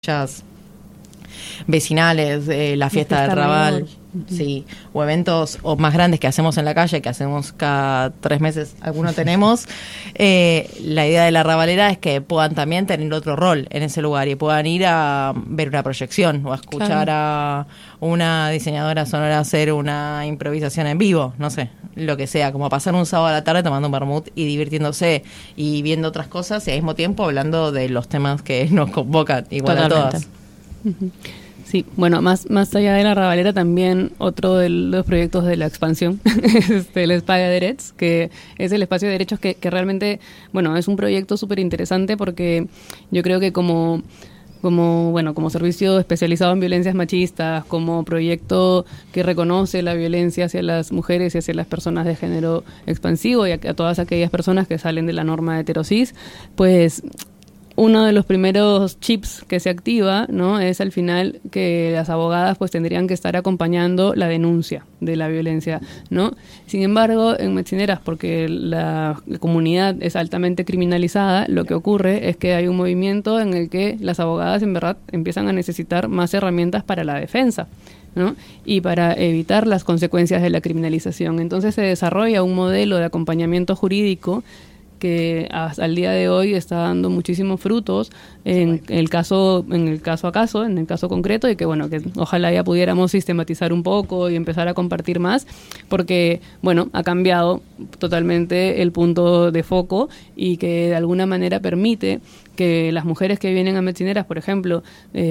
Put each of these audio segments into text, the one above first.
vecinales, la fiesta del Raval, sí, o eventos o más grandes que hacemos en la calle, que hacemos cada 3 meses, alguno tenemos. La idea de la Ravalera es que puedan también tener otro rol en ese lugar y puedan ir a ver una proyección o a escuchar a una diseñadora sonora hacer una improvisación en vivo, no sé, lo que sea, como pasar un sábado a la tarde tomando un vermut y divirtiéndose y viendo otras cosas y al mismo tiempo hablando de los temas que nos convocan igual a todas. Sí, bueno, más allá de la Ravalera, también otro de los proyectos de la expansión es el Espacio de Derechos, que es el espacio de derechos que realmente, bueno, es un proyecto súper interesante porque yo creo que como servicio especializado en violencias machistas, como proyecto que reconoce la violencia hacia las mujeres y hacia las personas de género expansivo y a todas aquellas personas que salen de la norma heterosis, pues uno de los primeros chips que se activa, ¿no?, es al final que las abogadas pues tendrían que estar acompañando la denuncia de la violencia, ¿no? Sin embargo, en Medicineras, porque la comunidad es altamente criminalizada, lo que ocurre es que hay un movimiento en el que las abogadas en verdad empiezan a necesitar más herramientas para la defensa, ¿no?, y para evitar las consecuencias de la criminalización. Entonces se desarrolla un modelo de acompañamiento jurídico que al día de hoy está dando muchísimos frutos en el caso concreto, y que bueno, que ojalá ya pudiéramos sistematizar un poco y empezar a compartir más, porque bueno, ha cambiado totalmente el punto de foco y que de alguna manera permite que las mujeres que vienen a Medicineras, por ejemplo,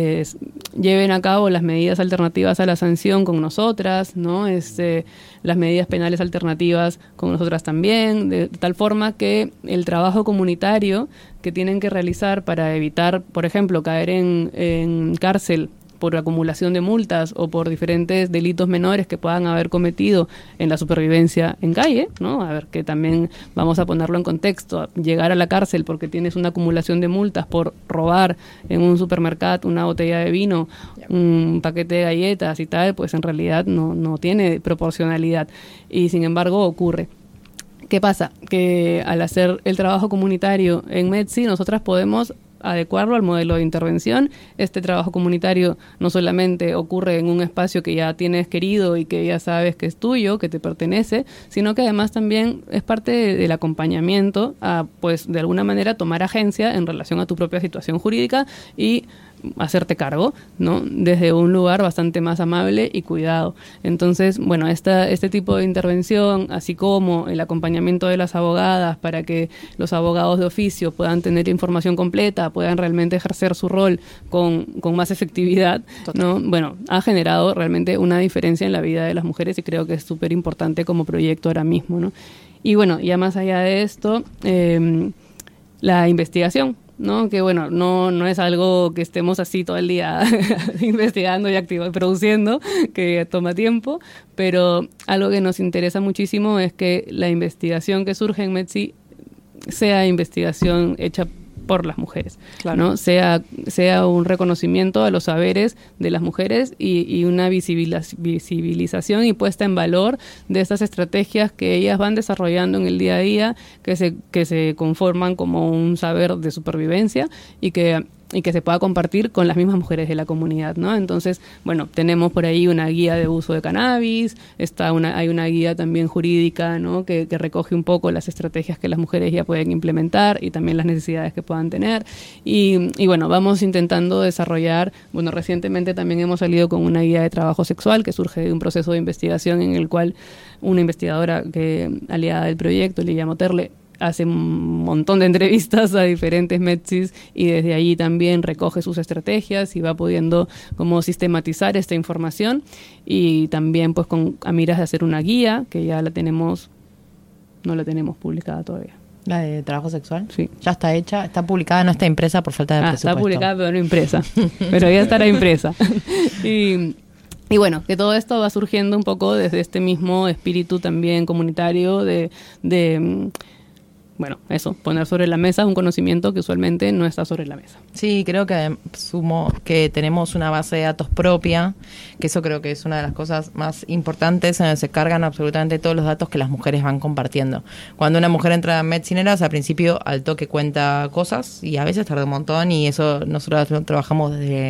lleven a cabo las medidas alternativas a la sanción con nosotras, ¿no? Las medidas penales alternativas con nosotras también, de tal forma que el trabajo comunitario que tienen que realizar para evitar, por ejemplo, caer en cárcel por acumulación de multas o por diferentes delitos menores que puedan haber cometido en la supervivencia en calle, ¿no? A ver, que también vamos a ponerlo en contexto, llegar a la cárcel porque tienes una acumulación de multas por robar en un supermercado una botella de vino, un paquete de galletas y tal, pues en realidad no tiene proporcionalidad y sin embargo ocurre. ¿Qué pasa? Que al hacer el trabajo comunitario en Medsi, nosotras podemos adecuarlo al modelo de intervención. Este trabajo comunitario no solamente ocurre en un espacio que ya tienes querido y que ya sabes que es tuyo, que te pertenece, sino que además también es parte del acompañamiento a, pues, de alguna manera tomar agencia en relación a tu propia situación jurídica y hacerte cargo, ¿no?, desde un lugar bastante más amable y cuidado. Entonces, bueno, este tipo de intervención, así como el acompañamiento de las abogadas para que los abogados de oficio puedan tener información completa, puedan realmente ejercer su rol con más efectividad, ¿no?, bueno, ha generado realmente una diferencia en la vida de las mujeres y creo que es súper importante como proyecto ahora mismo, ¿no? Y bueno, ya más allá de esto, la investigación, ¿no?, que bueno, no es algo que estemos así todo el día investigando y produciendo, que toma tiempo, pero algo que nos interesa muchísimo es que la investigación que surge en Medsi sea investigación hecha por las mujeres, claro, ¿no? Sea un reconocimiento a los saberes de las mujeres y una visibilización y puesta en valor de estas estrategias que ellas van desarrollando en el día a día, que se conforman como un saber de supervivencia y que se pueda compartir con las mismas mujeres de la comunidad, ¿no? Entonces, bueno, tenemos por ahí una guía de uso de cannabis, hay una guía también jurídica, ¿no?, que recoge un poco las estrategias que las mujeres ya pueden implementar y también las necesidades que puedan tener. Y bueno, vamos intentando desarrollar, bueno, recientemente también hemos salido con una guía de trabajo sexual que surge de un proceso de investigación en el cual una investigadora aliada del proyecto, Lilia Moterle, hace un montón de entrevistas a diferentes Medsis y desde allí también recoge sus estrategias y va pudiendo como sistematizar esta información y también pues a miras de hacer una guía que ya no la tenemos publicada todavía. ¿La de trabajo sexual? Sí. Ya está hecha, está publicada, no está impresa por falta de presupuesto. Está publicada pero no impresa, pero ya estará impresa. Y bueno, que todo esto va surgiendo un poco desde este mismo espíritu también comunitario de bueno, eso, poner sobre la mesa un conocimiento que usualmente no está sobre la mesa. Sí, creo que sumo que tenemos una base de datos propia, que eso creo que es una de las cosas más importantes, en donde se cargan absolutamente todos los datos que las mujeres van compartiendo. Cuando una mujer entra en Medcineras, al principio al toque cuenta cosas y a veces tarda un montón, y eso nosotros trabajamos desde